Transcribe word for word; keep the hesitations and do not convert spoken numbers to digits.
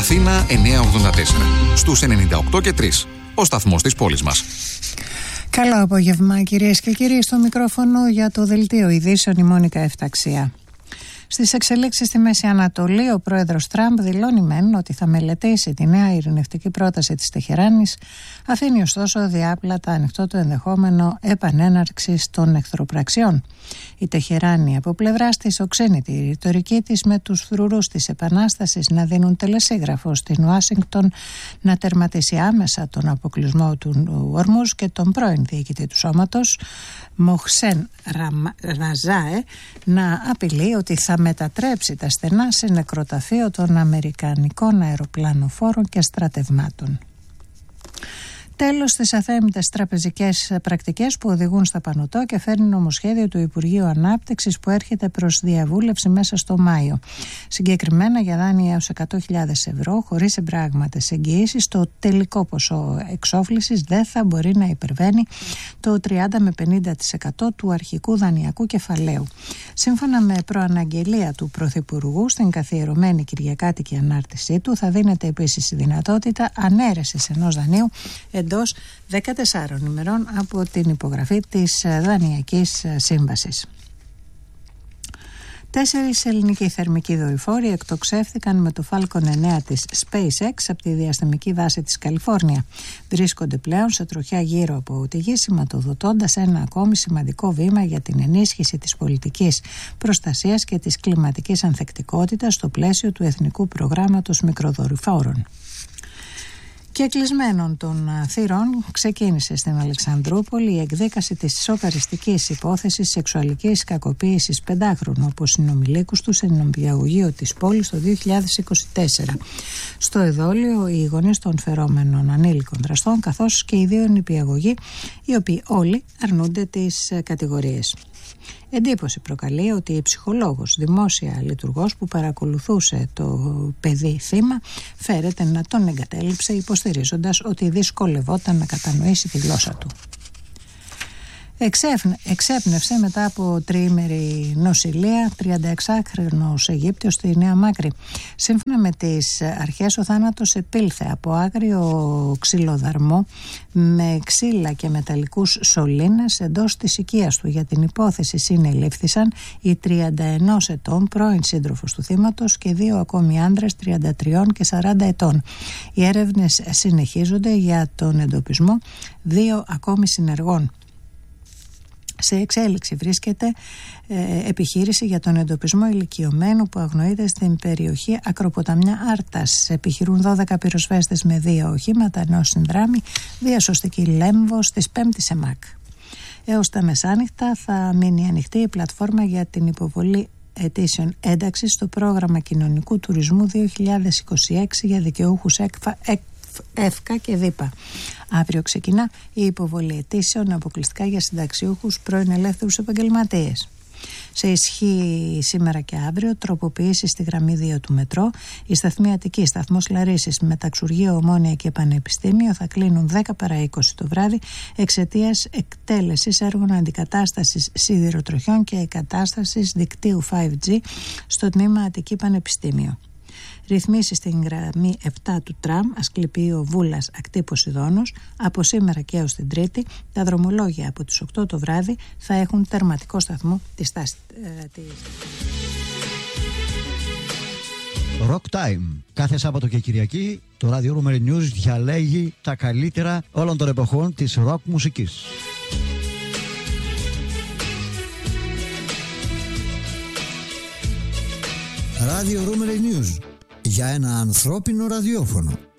Αθήνα εννιακόσια ογδόντα τέσσερα. Στους ενενήντα οκτώ και τρία. Ο σταθμός της πόλης μας. Καλό απόγευμα, κυρίες και κύριοι. Στο μικρόφωνο για το δελτίο ειδήσεων η Μόνικα Εφταξία. Στις εξελίξεις στη Μέση Ανατολή, ο πρόεδρος Τραμπ δηλώνει μεν ότι θα μελετήσει τη νέα ειρηνευτική πρόταση της Τεχεράνης, αφήνει ωστόσο διάπλατα ανοιχτό το ενδεχόμενο επανέναρξης των εχθροπραξιών. Η Τεχεράνη από πλευράς της οξύνει τη ρητορική της με τους φρουρούς της Επανάστασης να δίνουν τελεσίγραφο στην Ουάσιγκτον να τερματίσει άμεσα τον αποκλεισμό του Ορμούζ και τον πρώην διοικητή του σώματος, Μοχσέν Ραζάε, να απειλεί ότι θα μετατρέψει τα στενά σε νεκροταφείο των αμερικανικών αεροπλανοφόρων και στρατευμάτων. Τέλος στις αθέμητες τραπεζικές πρακτικές που οδηγούν στα πανωτό και φέρνει νομοσχέδιο του Υπουργείου Ανάπτυξης που έρχεται προς διαβούλευση μέσα στο Μάιο. Συγκεκριμένα για δάνεια έως εκατό χιλιάδες ευρώ χωρίς εμπράγματες εγγυήσεις, το τελικό ποσό εξόφλησης δεν θα μπορεί να υπερβαίνει το τριάντα με πενήντα τοις εκατό του αρχικού δανειακού κεφαλαίου. Σύμφωνα με προαναγγελία του Πρωθυπουργού στην καθιερωμένη κυριακάτικη ανάρτησή του, θα δίνεται επίσης η δυνατότητα ανέρεσης ενός δανείου εντός δεκατεσσάρων ημερών από την υπογραφή της Δανειακής Σύμβασης. Τέσσερις ελληνικοί θερμικοί δορυφόροι εκτοξεύθηκαν με το Falcon εννέα της SpaceX από τη διαστημική βάση της Καλιφόρνια. Βρίσκονται πλέον σε τροχιά γύρω από τη Γη, σηματοδοτώντας ένα ακόμη σημαντικό βήμα για την ενίσχυση της πολιτικής προστασίας και της κλιματικής ανθεκτικότητας στο πλαίσιο του Εθνικού Προγράμματος Μικροδορυφόρων. Και κλεισμένων των θυρών ξεκίνησε στην Αλεξανδρούπολη η εκδίκαση της σοκαριστικής υπόθεσης σεξουαλικής κακοποίησης πεντάχρονου από συνομιλίκους του σε νηπιαγωγείο της πόλης το δύο χιλιάδες είκοσι τέσσερα. Στο εδόλιο οι γονείς των φερόμενων ανήλικων δραστών καθώς και οι δύο νηπιαγωγοί, οι οποίοι όλοι αρνούνται τις κατηγορίες. Εντύπωση προκαλεί ότι η ψυχολόγος, δημόσια λειτουργός που παρακολουθούσε το παιδί θύμα φέρεται να τον εγκατέλειψε υποστηρίζοντας ότι δυσκολευόταν να κατανοήσει τη γλώσσα του. Εξέπνευσε μετά από τριήμερη νοσηλεία τριανταεξάχρονος Αιγύπτιος στη Νέα Μάκρη. Σύμφωνα με τις αρχές, ο θάνατος επήλθε από άγριο ξυλοδαρμό με ξύλα και μεταλλικούς σωλήνες εντός της οικίας του. Για την υπόθεση συνελήφθησαν η τριάντα ενός ετών πρώην σύντροφος του θύματος και δύο ακόμη άντρες τριάντα τρία και σαράντα ετών. Οι έρευνες συνεχίζονται για τον εντοπισμό δύο ακόμη συνεργών. Σε εξέλιξη βρίσκεται ε, επιχείρηση για τον εντοπισμό ηλικιωμένου που αγνοείται στην περιοχή Ακροποταμιά Άρτας. Επιχειρούν δώδεκα πυροσβέστες με δύο οχήματα, ενώ συνδράμει διασωστική Λέμβος της πέμπτης ΕΜΑΚ. Έως τα μεσάνυχτα θα μείνει ανοιχτή η πλατφόρμα για την υποβολή αιτήσεων ένταξης στο πρόγραμμα κοινωνικού τουρισμού δύο χιλιάδες είκοσι έξι για δικαιούχους ΕΚΦΑ, ΕΦΚΑ και ΔΥΠΑ. Αύριο ξεκινά η υποβολή αιτήσεων αποκλειστικά για συνταξιούχους πρώην ελεύθερους επαγγελματίες. Σε ισχύ σήμερα και αύριο τροποποιήσεις στη γραμμή δύο του μετρό. Η σταθμή Αττικής, σταθμός Λαρίσης, Μεταξουργείο, Ομόνια και Πανεπιστήμιο θα κλείνουν δέκα παρά είκοσι το βράδυ εξαιτίας εκτέλεσης έργων αντικατάστασης σιδηροτροχιών και εγκατάστασης δικτύου φάιβ τζι στο τμήμα Αττική Πανεπιστήμιο. Ρυθμίσεις στην γραμμή επτά του τραμ Ασκληπείο Βούλας Ακτή Ποσειδώνος από σήμερα και έως την Τρίτη. Τα δρομολόγια από τις οκτώ το βράδυ θα έχουν τερματικό σταθμό τη στάση. Rock Time. Κάθε Σάββατο και Κυριακή το Radio Rumor News διαλέγει τα καλύτερα όλων των εποχών της rock μουσικής. Radio Rumor News, για ένα ανθρώπινο ραδιόφωνο.